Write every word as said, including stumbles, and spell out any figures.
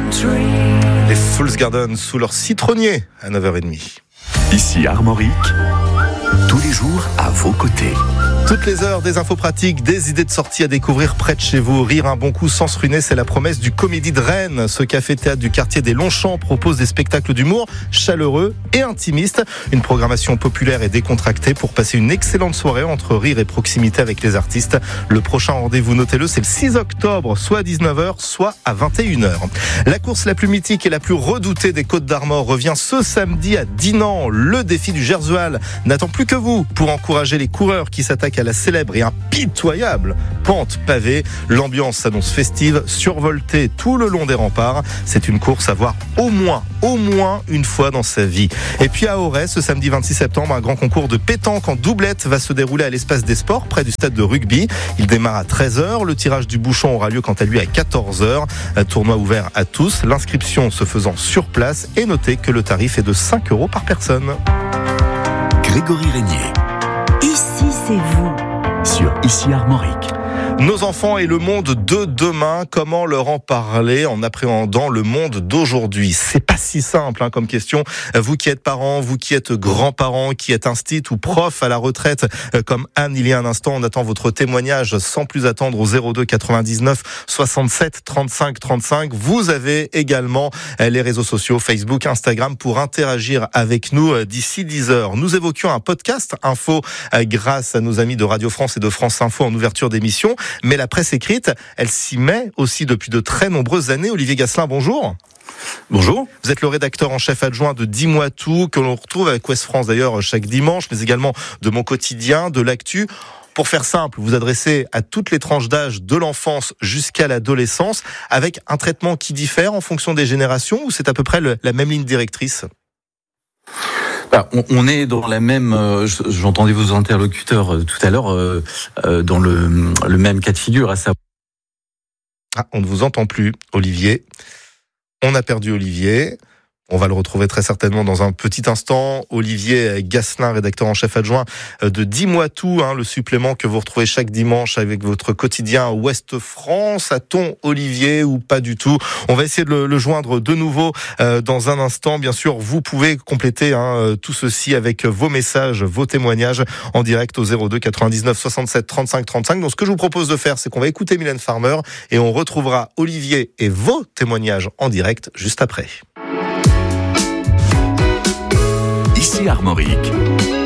Les Fool's Garden sous leur citronnier à neuf heures trente. Ici Armorique, tous les jours à vos côtés. Toutes les heures, des infos pratiques, des idées de sortie à découvrir près de chez vous. Rire un bon coup sans se ruiner, c'est la promesse du Comédie de Rennes. Ce café-théâtre du quartier des Longchamps propose des spectacles d'humour chaleureux et intimistes. Une programmation populaire et décontractée pour passer une excellente soirée entre rire et proximité avec les artistes. Le prochain rendez-vous, notez-le, c'est le six octobre, soit à dix-neuf heures, soit à vingt et une heures. La course la plus mythique et la plus redoutée des Côtes d'Armor revient ce samedi à Dinan. Le défi du Gerzual n'attend plus que vous pour encourager les coureurs qui s'attaquent à la célèbre et impitoyable pente pavée. L'ambiance s'annonce festive, survoltée tout le long des remparts. C'est une course à voir au moins, au moins une fois dans sa vie. Et puis à Auray, ce samedi vingt-six septembre, un grand concours de pétanque en doublette va se dérouler à l'espace des sports, près du stade de rugby. Il démarre à treize heures. Le tirage du bouchon aura lieu quant à lui à quatorze heures. Un tournoi ouvert à tous. L'inscription se faisant sur place. Et notez que le tarif est de cinq euros par personne. Grégory Régnier. Ici, c'est vous. Sur Ici Armorique. Nos enfants et le monde de demain, comment leur en parler en appréhendant le monde d'aujourd'hui? C'est pas si simple hein, comme question. Vous qui êtes parents, vous qui êtes grands-parents, qui êtes instit ou prof à la retraite, comme Anne il y a un instant, on attend votre témoignage sans plus attendre au zéro deux quatre-vingt-dix-neuf soixante-sept trente-cinq trente-cinq. Vous avez également les réseaux sociaux Facebook, Instagram pour interagir avec nous d'ici dix heures. Nous évoquions un podcast info grâce à nos amis de Radio France et de France Info en ouverture d'émission. Mais la presse écrite, elle s'y met aussi depuis de très nombreuses années. Olivier Gasselin, bonjour. Bonjour. Vous êtes le rédacteur en chef adjoint de Dis-moi tout, que l'on retrouve avec Ouest France d'ailleurs chaque dimanche, mais également de Mon Quotidien, de l'actu. Pour faire simple, vous adressez à toutes les tranches d'âge de l'enfance jusqu'à l'adolescence, avec un traitement qui diffère en fonction des générations, ou c'est à peu près le, la même ligne directrice ? Bah, on, on est dans la même. Euh, j'entendais vos interlocuteurs euh, tout à l'heure euh, euh, dans le, le même cas de figure, à savoir. Ah, on ne vous entend plus, Olivier. On a perdu Olivier. On va le retrouver très certainement dans un petit instant. Olivier Gasselin, rédacteur en chef adjoint de Dis-moi tout, hein, le supplément que vous retrouvez chaque dimanche avec votre quotidien Ouest France. A-t-on Olivier ou pas du tout? On va essayer de le, le joindre de nouveau euh, dans un instant. Bien sûr, vous pouvez compléter hein, tout ceci avec vos messages, vos témoignages en direct au zéro deux quatre-vingt-dix-neuf soixante-sept trente-cinq trente-cinq. Donc ce que je vous propose de faire, c'est qu'on va écouter Mylène Farmer et on retrouvera Olivier et vos témoignages en direct juste après. Ici Armorique.